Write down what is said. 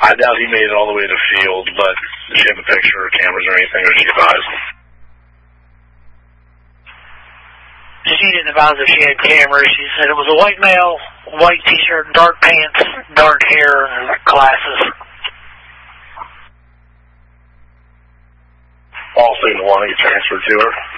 I doubt he made it all the way to the field, but did she have a picture or cameras or anything, or did she advise? She didn't advise if she had cameras. She said it was a white male, white t-shirt, dark pants, dark hair, and glasses. Also, you want to get transferred to her?